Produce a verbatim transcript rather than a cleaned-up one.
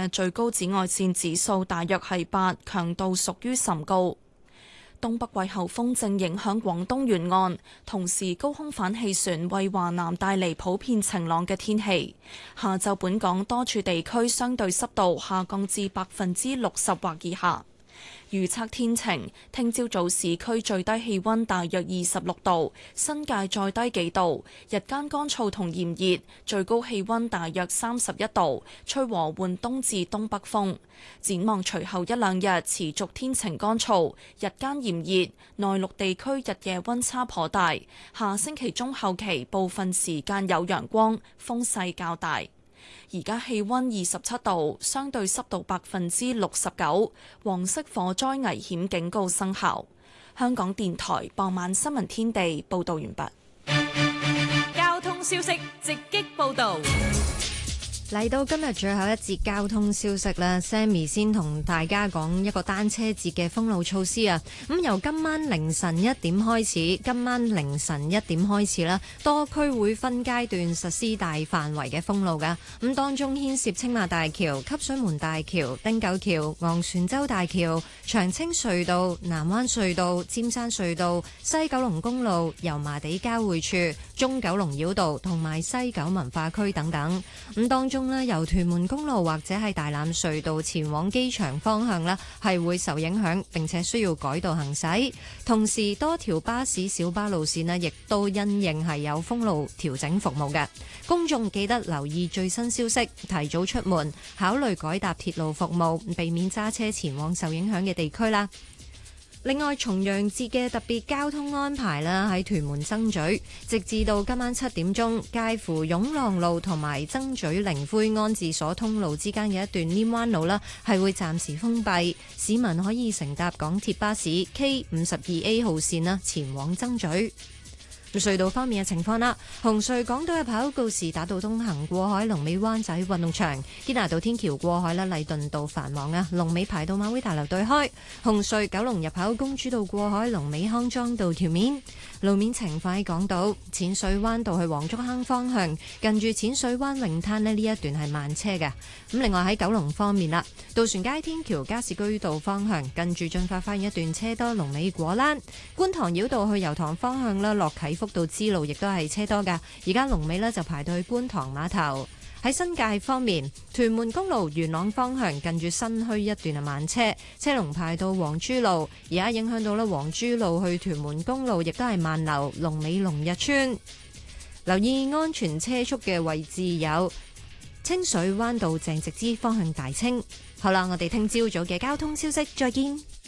嘅最高紫外線指數大約係八，強度屬於甚高。東北季候風正影響廣東沿岸，同時高空反氣旋為華南帶嚟普遍晴朗嘅天氣。下晝本港多處地區相對濕度下降至百分之六十或以下。預測天晴，聽朝早市區最低氣溫大約二十六度，新界再低幾度，日間乾燥同炎熱，最高氣溫大約三十一度，吹和緩東至東北風。展望隨後一兩日持續天晴乾燥，日間炎熱，內陸地區日夜溫差頗大。下星期中後期部分時間有陽光，風勢較大。而家氣溫二十七度，相對濕度百分之六十九，黃色火災危險警告生效。香港電台傍晚新聞天地報道完畢。 交通消息直擊報道。 嚟到今日最後一節交通消息啦 Sammy 先同大家講一個單車節嘅封路措施啊。咁由今晚凌晨一點開始，今晚凌晨一點開始啦，多區會分階段實施大範圍嘅封路噶。咁當中牽涉青馬大橋、汲水門大橋、汀九橋、昂船洲大橋、長青隧道、南灣隧道、尖山隧道、西九龍公路、油麻地交匯處、中九龍繞道同埋西九文化區等等。咁當中由屯門公路或者係大欖隧道前往機場方向呢係會受影響，並且需要改道行駛。同時多條巴士小巴路線呢亦都因應係有封路調整服務嘅。公眾記得留意最新消息，提早出門，考慮改搭鐵路服務，避免揸車前往受影響嘅地區啦。另外，重陽節嘅特別交通安排啦，喺屯門增咀，直至到今晚七點鐘，介乎湧浪路同埋增咀靈灰安置所通路之間嘅一段稔灣路啦，係會暫時封閉，市民可以乘搭港鐵巴士 K 五十二 A 號線啦，前往增咀。隧道方面嘅情況啦，紅隧港島入口告士打道東行過海，龍尾灣仔運動場；堅拿道天橋過海啦，禮頓道繁忙啊，龍尾排到馬會大樓對開。紅隧九龍入口公主道過海，龍尾康莊道橋面。路面情況喺港島淺水灣道去黃竹坑方向，近住淺水灣泳灘呢，呢一段係慢車嘅。咁另外喺九龍方面啦，渡船街天橋加士居道方向，近住進發花園一段車多，龍尾果欄。觀塘繞道去油塘方向啦，落啟福道支路亦都係車多噶，而家龍尾呢就排到去觀塘碼頭。喺新界方面，屯門公路元朗方向近住新墟一段係慢車，車龍排到黃珠路，而家影響到咧黃珠路去屯門公路亦都係慢流，龍尾龍日村。留意安全車速嘅位置有清水灣道鄭直之方向大清。好啦，我哋聽朝早嘅交通消息，再見。